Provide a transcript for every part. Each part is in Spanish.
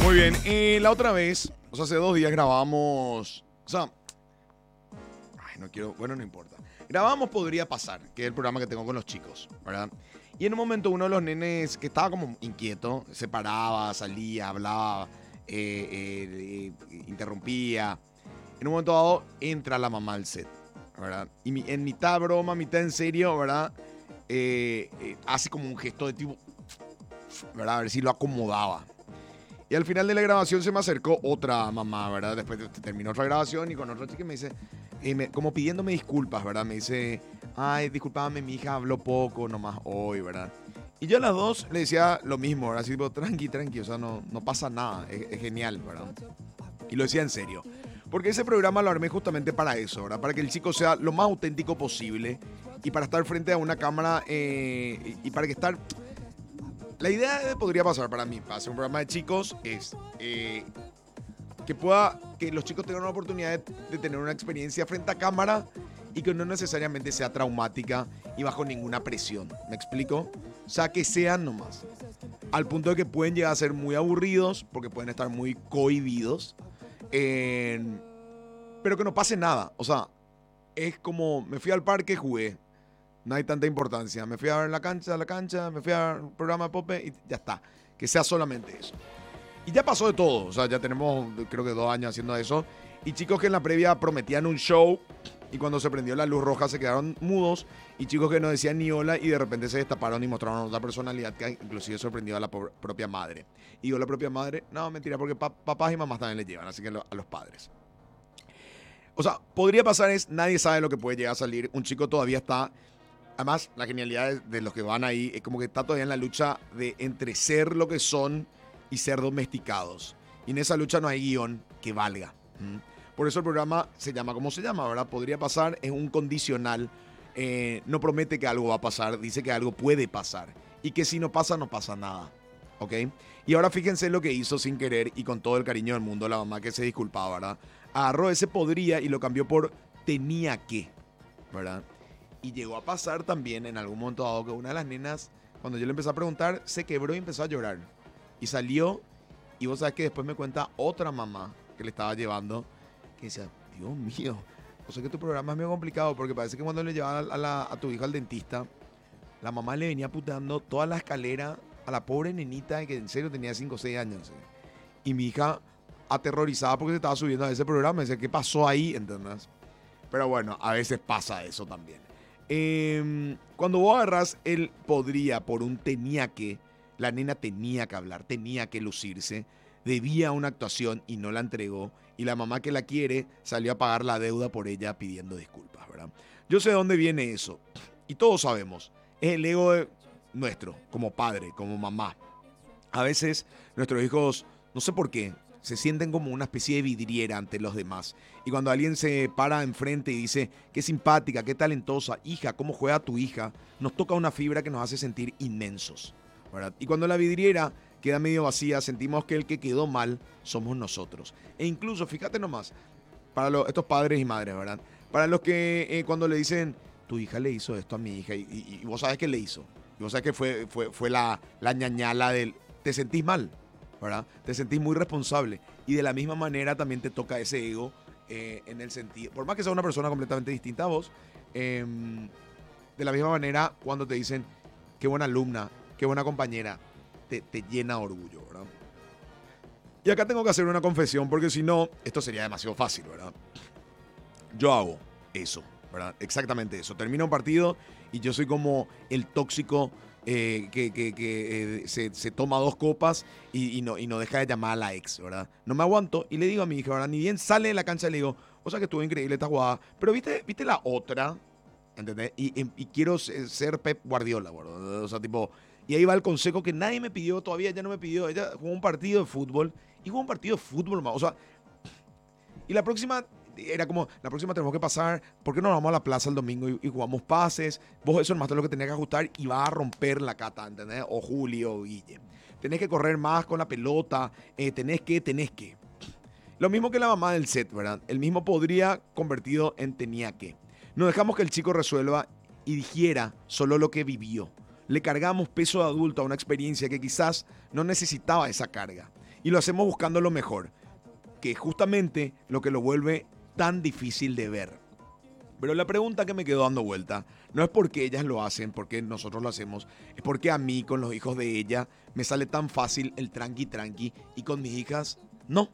Muy bien, la otra vez, o sea, hace 2 días grabamos, o sea, ay, no quiero, bueno, no importa. Grabamos Podría Pasar, que es el programa que tengo con los chicos, ¿verdad? Y en un momento uno de los nenes que estaba como inquieto, se paraba, salía, hablaba, interrumpía. En un momento dado entra la mamá al set, ¿verdad? Y en mitad broma, mitad en serio, ¿verdad? Hace como un gesto de tipo, ¿verdad? A ver si lo acomodaba. Y al final de la grabación se me acercó otra mamá, ¿verdad? Después terminó otra grabación y con otra chica me dice, como pidiéndome disculpas, ¿verdad? Me dice, ay, discúlpame, mi hija habló poco nomás hoy, ¿verdad? Y yo a las dos le decía lo mismo, ¿verdad? Así tipo, tranqui, o sea, no pasa nada, es genial, ¿verdad? Y lo decía en serio. Porque ese programa lo armé justamente para eso, ¿verdad? Para que el chico sea lo más auténtico posible y para estar frente a una cámara y para que estar... La idea de Podría Pasar para mí, para hacer un programa de chicos, es que los chicos tengan una oportunidad de tener una experiencia frente a cámara y que no necesariamente sea traumática y bajo ninguna presión. ¿Me explico? O sea, que sean nomás. Al punto de que pueden llegar a ser muy aburridos, porque pueden estar muy cohibidos, pero que no pase nada. O sea, es como, me fui al parque, jugué. No hay tanta importancia. Me fui a ver la cancha, me fui al programa de Pope y ya está. Que sea solamente eso. Y ya pasó de todo. O sea, ya tenemos, creo que 2 años haciendo eso. Y chicos que en la previa prometían un show y cuando se prendió la luz roja se quedaron mudos. Y chicos que no decían ni hola y de repente se destaparon y mostraron otra personalidad que inclusive sorprendió a la propia madre. Y digo la propia madre, no, mentira, porque papás y mamás también le llevan, así que a los padres. O sea, Podría Pasar es, nadie sabe lo que puede llegar a salir. Un chico todavía está... Además, la genialidad de los que van ahí es como que está todavía en la lucha de entre ser lo que son y ser domesticados. Y en esa lucha no hay guión que valga. Por eso el programa se llama como se llama, ¿verdad? Podría pasar, es un condicional. No promete que algo va a pasar, dice que algo puede pasar. Y que si no pasa, no pasa nada. ¿Ok? Y ahora fíjense lo que hizo sin querer y con todo el cariño del mundo la mamá que se disculpaba, ¿verdad? Agarró ese podría y lo cambió por tenía que, ¿verdad? Y llegó a pasar también en algún momento dado que una de las nenas, cuando yo le empecé a preguntar, se quebró y empezó a llorar. Y salió, y vos sabés que después me cuenta otra mamá que le estaba llevando, que decía, Dios mío, o sea que tu programa es medio complicado, porque parece que cuando le llevaba a tu hija al dentista, la mamá le venía puteando toda la escalera a la pobre nenita que en serio tenía 5 o 6 años. Y mi hija, aterrorizada porque se estaba subiendo a ese programa, decía, ¿qué pasó ahí? ¿Entendés? Pero bueno, a veces pasa eso también. Cuando vos agarrás el podría por un tenía que, la nena tenía que hablar, tenía que lucirse, debía una actuación y no la entregó, y la mamá que la quiere salió a pagar la deuda por ella pidiendo disculpas, ¿verdad? Yo sé de dónde viene eso, y todos sabemos, es el ego nuestro, como padre, como mamá. A veces nuestros hijos, no sé por qué, se sienten como una especie de vidriera ante los demás. Y cuando alguien se para enfrente y dice, qué simpática, qué talentosa, hija, cómo juega tu hija, nos toca una fibra que nos hace sentir inmensos, ¿verdad? Y cuando la vidriera queda medio vacía, sentimos que el que quedó mal somos nosotros. E incluso, fíjate nomás, para estos padres y madres, ¿verdad? Para los que cuando le dicen, tu hija le hizo esto a mi hija, y vos sabes que le hizo, y vos sabes que fue la ñañala del, te sentís mal, ¿verdad? Te sentís muy responsable. Y de la misma manera también te toca ese ego en el sentido, por más que sea una persona completamente distinta a vos, de la misma manera cuando te dicen, qué buena alumna, qué buena compañera, te llena de orgullo, ¿verdad? Y acá tengo que hacer una confesión porque si no, esto sería demasiado fácil, ¿verdad? Yo hago eso, ¿verdad? Exactamente eso. Termina un partido y yo soy como el tóxico que se toma 2 copas y no deja de llamar a la ex, ¿verdad? No me aguanto y le digo a mi hija, ¿verdad? Ni bien sale de la cancha le digo, o sea que estuvo increíble esta jugada, pero ¿viste la otra? ¿Entendés? Y quiero ser Pep Guardiola, ¿verdad? O sea, tipo, y ahí va el consejo que nadie me pidió, todavía ella no me pidió, ella jugó un partido de fútbol y jugó un partido de fútbol, o sea, y la próxima era como, la próxima tenemos que pasar, ¿por qué no nos vamos a la plaza el domingo y jugamos pases? Vos eso nomás es lo que tenés que ajustar y va a romper la cata, ¿entendés? O Julio o Guille. Tenés que correr más con la pelota, tenés que. Lo mismo que la mamá del set, ¿verdad? El mismo podría convertido en tenía que. No dejamos que el chico resuelva y dijera solo lo que vivió. Le cargamos peso de adulto a una experiencia que quizás no necesitaba esa carga. Y lo hacemos buscando lo mejor, que es justamente lo que lo vuelve tan difícil de ver. Pero la pregunta que me quedó dando vuelta no es por qué ellas lo hacen, porque nosotros lo hacemos, es porque a mí, con los hijos de ella, me sale tan fácil el tranqui tranqui y con mis hijas no.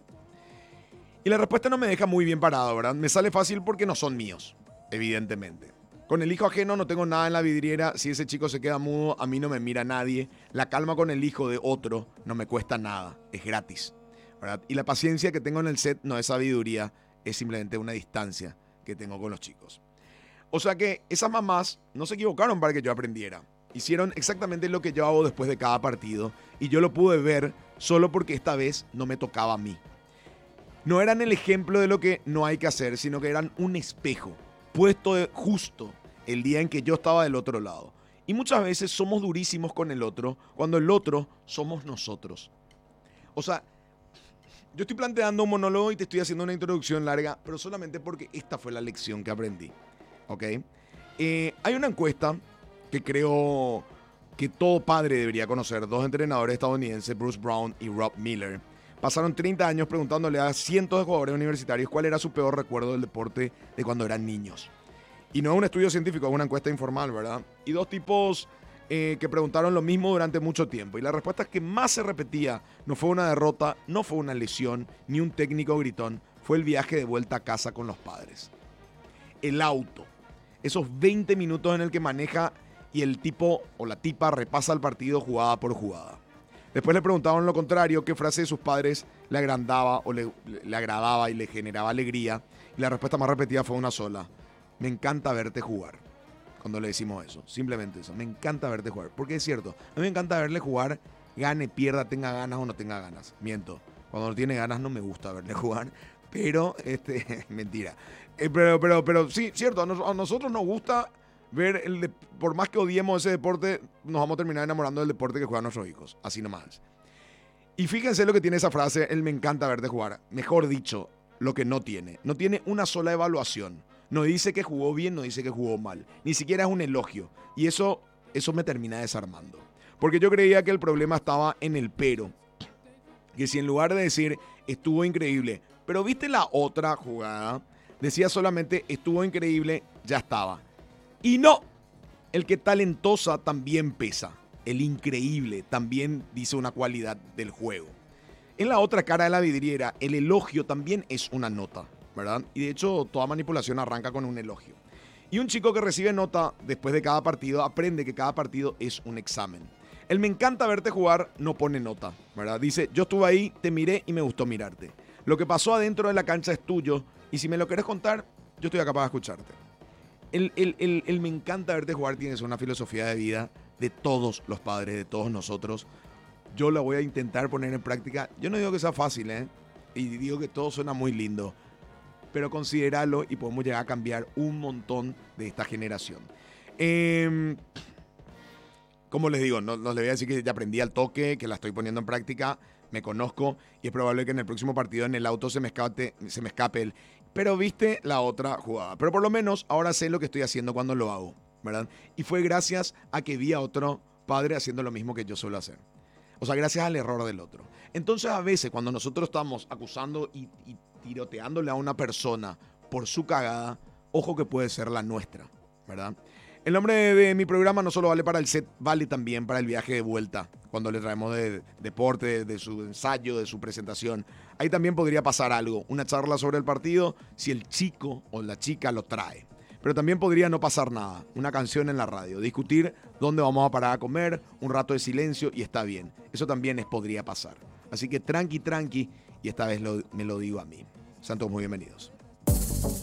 Y la respuesta no me deja muy bien parado, ¿verdad? Me sale fácil porque no son míos, evidentemente. Con el hijo ajeno no tengo nada en la vidriera. Si ese chico se queda mudo, a mí no me mira nadie. La calma con el hijo de otro no me cuesta nada, es gratis, ¿verdad? Y la paciencia que tengo en el set no es sabiduría, es simplemente una distancia que tengo con los chicos. O sea que esas mamás no se equivocaron para que yo aprendiera. Hicieron exactamente lo que yo hago después de cada partido y yo lo pude ver solo porque esta vez no me tocaba a mí. No eran el ejemplo de lo que no hay que hacer, sino que eran un espejo puesto justo el día en que yo estaba del otro lado. Y muchas veces somos durísimos con el otro cuando el otro somos nosotros. O sea, yo estoy planteando un monólogo y te estoy haciendo una introducción larga, pero solamente porque esta fue la lección que aprendí. ¿Ok? Hay una encuesta que creo que todo padre debería conocer. Dos entrenadores estadounidenses, Bruce Brown y Rob Miller, pasaron 30 años preguntándole a cientos de jugadores universitarios cuál era su peor recuerdo del deporte de cuando eran niños. Y no es un estudio científico, es una encuesta informal, ¿verdad? Y dos tipos que preguntaron lo mismo durante mucho tiempo. Y la respuesta que más se repetía no fue una derrota, no fue una lesión, ni un técnico gritón. Fue el viaje de vuelta a casa con los padres. El auto. Esos 20 minutos en el que maneja y el tipo o la tipa repasa el partido jugada por jugada. Después le preguntaban lo contrario, qué frase de sus padres le agrandaba o le agradaba y le generaba alegría. Y la respuesta más repetida fue una sola. Me encanta verte jugar. Cuando le decimos eso, simplemente eso. Me encanta verte jugar. Porque es cierto, a mí me encanta verle jugar, gane, pierda, tenga ganas o no tenga ganas. Miento, cuando no tiene ganas no me gusta verle jugar. Pero, mentira. Pero sí, cierto, a nosotros nos gusta ver, por más que odiemos ese deporte, nos vamos a terminar enamorando del deporte que juegan nuestros hijos. Así nomás. Y fíjense lo que tiene esa frase, él me encanta verte jugar. Mejor dicho, lo que no tiene. No tiene una sola evaluación. No dice que jugó bien, no dice que jugó mal. Ni siquiera es un elogio. Y eso me termina desarmando. Porque yo creía que el problema estaba en el pero. Que si en lugar de decir estuvo increíble, pero viste la otra jugada, decía solamente estuvo increíble, ya estaba. Y no, el que talentosa también pesa. El increíble también dice una cualidad del juego. En la otra cara de la vidriera, el elogio también es una nota, ¿verdad? Y de hecho, toda manipulación arranca con un elogio. Y un chico que recibe nota después de cada partido aprende que cada partido es un examen. El me encanta verte jugar no pone nota, ¿verdad? Dice, yo estuve ahí, te miré y me gustó mirarte. Lo que pasó adentro de la cancha es tuyo y si me lo querés contar, yo estoy acá para escucharte. El me encanta verte jugar tiene una filosofía de vida de todos los padres, de todos nosotros. Yo la voy a intentar poner en práctica. Yo no digo que sea fácil, y digo que todo suena muy lindo, pero considéralo y podemos llegar a cambiar un montón de esta generación. Como les digo, no les voy a decir que ya aprendí al toque, que la estoy poniendo en práctica, me conozco y es probable que en el próximo partido en el auto se me escape el... Pero viste la otra jugada. Pero por lo menos ahora sé lo que estoy haciendo cuando lo hago, ¿verdad? Y fue gracias a que vi a otro padre haciendo lo mismo que yo suelo hacer. O sea, gracias al error del otro. Entonces a veces cuando nosotros estamos acusando y tiroteándole a una persona por su cagada, ojo que puede ser la nuestra, ¿verdad? El nombre de mi programa no solo vale para el set, vale también para el viaje de vuelta, cuando le traemos de deporte, de su ensayo, de su presentación. Ahí también podría pasar algo, una charla sobre el partido, si el chico o la chica lo trae. Pero también podría no pasar nada, una canción en la radio, discutir dónde vamos a parar a comer, un rato de silencio y está bien. Eso también podría pasar. Así que tranqui, y esta vez me lo digo a mí. Sean todos muy bienvenidos.